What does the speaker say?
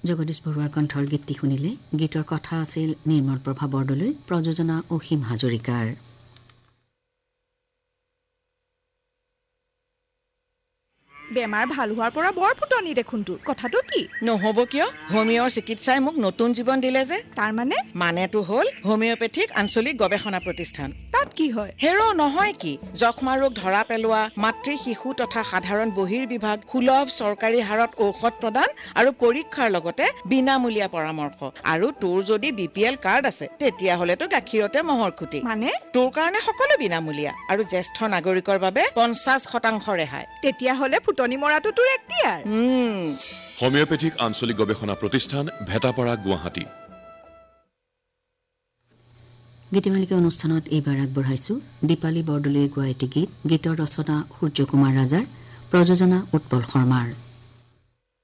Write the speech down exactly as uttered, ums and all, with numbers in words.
জগদীশ বৰুৱাৰ কণ্ঠৰ গীতটি শুনিলে। গীতৰ কথা আছিল নিৰ্মল প্ৰভা বৰদলৈৰ, প্ৰযোজনা অসীম হাজৰিকাৰ। বেমাৰ ভাল হোৱাৰ পৰা বৰ ফুটনি দেখোন তোৰ, কথাটো কি? নহ'ব কিয়? হোমিঅ'ৰ চিকিৎসাই মোক নতুন জীৱন দিলে যে। তাৰ মানে? মানেটো হ'ল হোমিঅ'পেথিক আঞ্চলিক গৱেষণা প্ৰতিষ্ঠান। তাত কি হয়? হেৰ' নহয় কি, যক্ষ্মা ৰোগ ধৰা পেলোৱা, মাতৃ শিশু তথা সাধাৰণ বহিৰ্বিভাগ, সুলভ চৰকাৰী হাৰত ঔষধ প্ৰদান আৰু পৰীক্ষাৰ লগতে বিনামূলীয়া পৰামৰ্শ। আৰু তোৰ যদি বি পি এল কাৰ্ড আছে তেতিয়াহ'লেতো গাখীৰতে মহৰ খুটি। মানে? তোৰ কাৰণে সকলো বিনামূলীয়া আৰু জ্যেষ্ঠ নাগৰিকৰ বাবে পঞ্চাছ শতাংশ ৰেহাই। তেতিয়াহ'লে ফুটনি মৰাটো তোৰ এক্তিয়াৰ। উম হোমিঅ'পেথিক আঞ্চলিক গৱেষণা প্ৰতিষ্ঠান, ভেটাপাৰা, গুৱাহাটী। গীতিমালিকা অনুষ্ঠানত এইবাৰ আগবঢ়াইছো দীপালী বৰদলৈয়ে গোৱা এটি গীত। গীতৰ ৰচনা সূৰ্য কুমাৰ ৰাজাৰ, প্ৰযোজনা উৎপল শৰ্মাৰ।